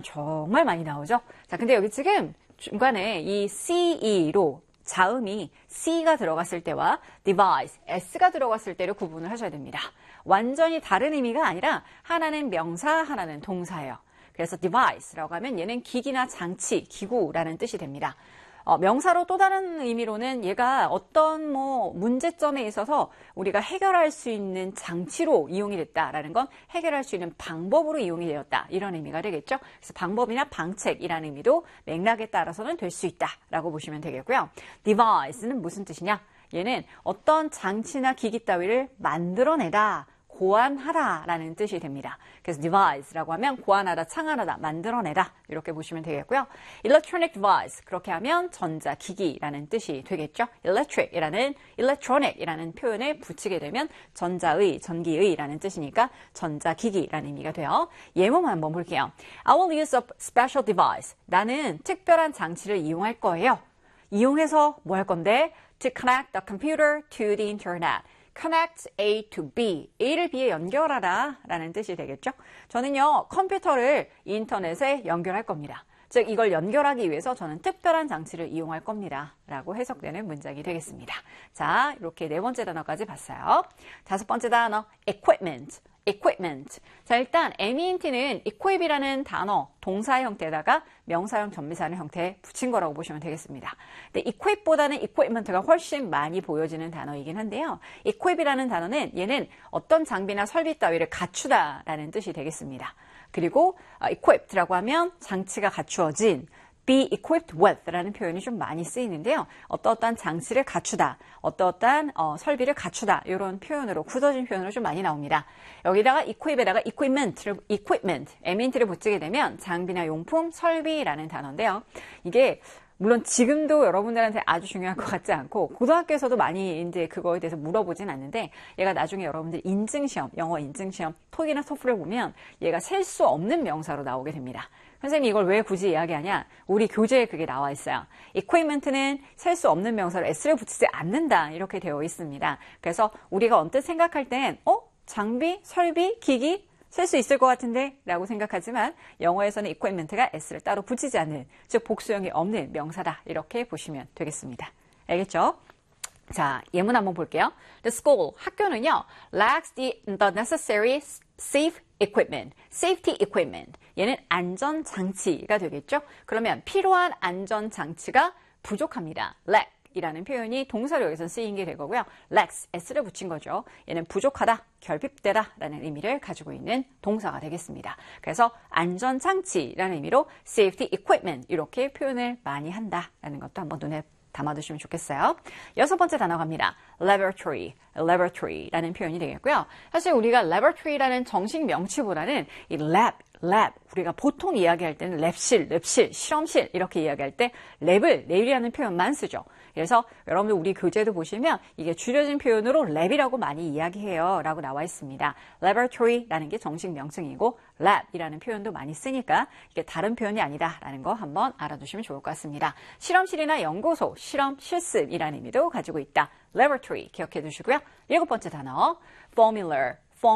정말 많이 나오죠. 자, 근데 여기 지금 중간에 이 CE로 자음이 C가 들어갔을 때와 device, S가 들어갔을 때를 구분을 하셔야 됩니다. 완전히 다른 의미가 아니라 하나는 명사, 하나는 동사예요. 그래서 device라고 하면 얘는 기기나 장치, 기구라는 뜻이 됩니다. 명사로 또 다른 의미로는 얘가 어떤 문제점에 있어서 우리가 해결할 수 있는 장치로 이용이 됐다라는 건 해결할 수 있는 방법으로 이용이 되었다. 이런 의미가 되겠죠. 그래서 방법이나 방책이라는 의미도 맥락에 따라서는 될 수 있다라고 보시면 되겠고요. device는 무슨 뜻이냐? 얘는 어떤 장치나 기기 따위를 만들어내다, 고안하다라는 뜻이 됩니다. 그래서 device라고 하면 고안하다, 창안하다, 만들어내다 이렇게 보시면 되겠고요. electronic device 그렇게 하면 전자기기라는 뜻이 되겠죠. electronic이라는 표현을 붙이게 되면 전자의, 전기의라는 뜻이니까 전자기기라는 의미가 돼요. 예문만 한번 볼게요. I will use a special device. 나는 특별한 장치를 이용할 거예요. 이용해서 뭐 할 건데? To connect the computer to the internet. connect A to B, A를 B에 연결하다 라는 뜻이 되겠죠. 저는요, 컴퓨터를 인터넷에 연결할 겁니다. 즉, 이걸 연결하기 위해서 저는 특별한 장치를 이용할 겁니다. 라고 해석되는 문장이 되겠습니다. 자, 이렇게 네 번째 단어까지 봤어요. 다섯 번째 단어, equipment. equipment. 자, 일단 MENT는 equip이라는 단어, 동사의 형태에다가 명사형 전미사의 형태에 붙인 거라고 보시면 되겠습니다. 근데 equip보다는 equipment가 훨씬 많이 보여지는 단어이긴 한데요. equip이라는 단어는 얘는 어떤 장비나 설비 따위를 갖추다라는 뜻이 되겠습니다. 그리고 equipped라고 하면 장치가 갖추어진, be equipped with 라는 표현이 좀 많이 쓰이는데요. 어떠한 장치를 갖추다, 어떠한 설비를 갖추다 이런 표현으로 굳어진 표현으로 좀 많이 나옵니다. 여기다가 equip에다가 equipment, MENT를 붙이게 되면 장비나 용품, 설비라는 단어인데요. 이게 물론 지금도 여러분들한테 아주 중요한 것 같지 않고 고등학교에서도 많이 이제 그거에 대해서 물어보진 않는데 얘가 나중에 여러분들 인증시험, 영어 인증시험, 톡이나 토플을 보면 얘가 셀 수 없는 명사로 나오게 됩니다. 선생님 이걸 왜 굳이 이야기하냐? 우리 교재에 그게 나와 있어요. equipment는 셀 수 없는 명사로 s를 붙이지 않는다 이렇게 되어 있습니다. 그래서 우리가 언뜻 생각할 땐 장비, 설비, 기기 셀 수 있을 것 같은데 라고 생각하지만 영어에서는 equipment가 s를 따로 붙이지 않는, 즉 복수형이 없는 명사다 이렇게 보시면 되겠습니다. 알겠죠? 자, 예문 한번 볼게요. The school, 학교는요, lacks the necessary safe equipment, safety equipment. 얘는 안전장치가 되겠죠? 그러면 필요한 안전장치가 부족합니다. lack 이라는 표현이 동사로 여기서 쓰인 게 되고요. lacks, s를 붙인 거죠. 얘는 부족하다, 결핍되다 라는 의미를 가지고 있는 동사가 되겠습니다. 그래서 안전장치라는 의미로 safety equipment 이렇게 표현을 많이 한다라는 것도 한번 눈에 담아두시면 좋겠어요. 여섯 번째 단어 갑니다. laboratory라는 표현이 되겠고요. 사실 우리가 laboratory라는 정식 명치보다는 이 lab, 우리가 보통 이야기할 때는 랩실, 실험실 이렇게 이야기할 때 랩이라는 표현만 쓰죠. 그래서 여러분들 우리 교재도 보시면 이게 줄여진 표현으로 랩이라고 많이 이야기해요 라고 나와 있습니다. laboratory라는 게 정식 명칭이고 lab이라는 표현도 많이 쓰니까 이게 다른 표현이 아니다라는 거 한번 알아두시면 좋을 것 같습니다. 실험실이나 연구소, 실험, 실습이라는 의미도 가지고 있다. laboratory 기억해 두시고요. 일곱 번째 단어 formula.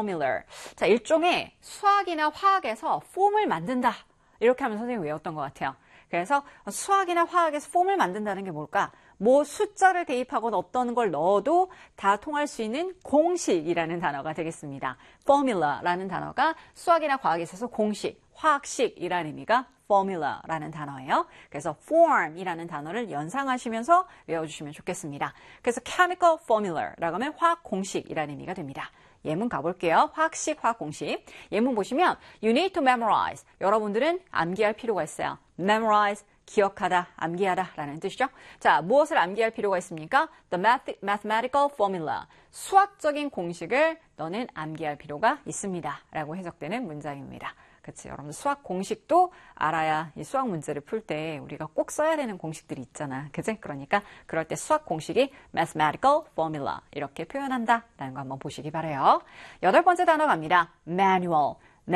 자, 일종의 수학이나 화학에서 폼을 만든다. 이렇게 하면 선생님이 외웠던 것 같아요. 그래서 수학이나 화학에서 폼을 만든다는 게 뭘까? 뭐 숫자를 대입하거나 어떤 걸 넣어도 다 통할 수 있는 공식이라는 단어가 되겠습니다. formula라는 단어가 수학이나 과학에 있어서 공식, 화학식이라는 의미가 formula라는 단어예요. 그래서 form이라는 단어를 연상하시면서 외워주시면 좋겠습니다. 그래서 chemical formula라고 하면 화학 공식이라는 의미가 됩니다. 예문 가볼게요. 화학식, 화학공식. 예문 보시면 you need to memorize. 여러분들은 암기할 필요가 있어요. memorize, 기억하다, 암기하다 라는 뜻이죠. 자, 무엇을 암기할 필요가 있습니까? The mathematical formula. 수학적인 공식을 너는 암기할 필요가 있습니다. 라고 해석되는 문장입니다. 그치, 여러분들 수학 공식도 알아야 이 수학 문제를 풀 때 우리가 꼭 써야 되는 공식들이 있잖아. 그치? 그러니까 그럴 때 수학 공식이 mathematical formula 이렇게 표현한다라는 거 한번 보시기 바라요. 여덟 번째 단어 갑니다. manual.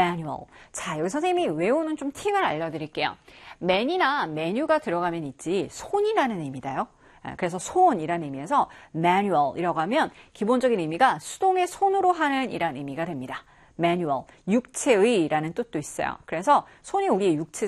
자, 여기 선생님이 외우는 좀 팁을 알려드릴게요. man이나 메뉴가 들어가면 있지 손이라는 의미다요. 그래서 손이라는 의미에서 manual이라고 하면 기본적인 의미가 수동의 손으로 하는 이란 의미가 됩니다. manual, 육체의라는 뜻도 있어요. 그래서 손이 우리의 육체